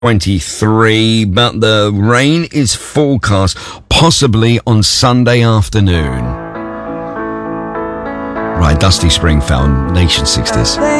23, but the rain is forecast possibly on Sunday afternoon. Right, Dusty Springfield, Nation 60s.